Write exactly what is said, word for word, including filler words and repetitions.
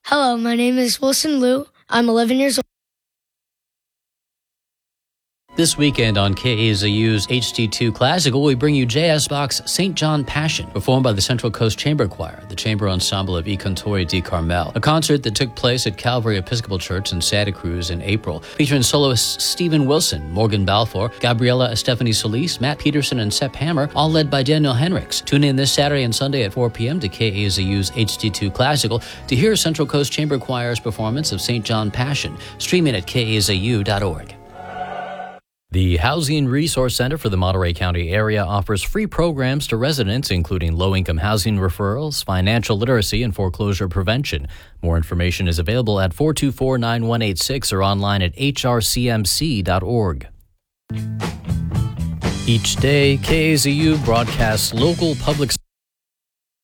Hello, my name is Wilson Liu. I'm eleven years old. This weekend on K A Z U's H D two Classical, we bring you J S Bach's Saint John Passion, performed by the Central Coast Chamber Choir, the chamber ensemble of I Cantori di Carmel, a concert that took place at Calvary Episcopal Church in Santa Cruz in April, featuring soloists Stephen Wilson, Morgan Balfour, Gabriella Estefany Solis, Matt Peterson, and Sepp Hammer, all led by Daniel Henricks. Tune in this Saturday and Sunday at four p.m. to K A Z U's H D two Classical to hear Central Coast Chamber Choir's performance of Saint John Passion. Stream it at K A Z U dot org. The Housing Resource Center for the Monterey County area offers free programs to residents, including low-income housing referrals, financial literacy, and foreclosure prevention. More information is available at four two four, nine one eight six or online at H R C M C dot org. Each day, K A Z U broadcasts local public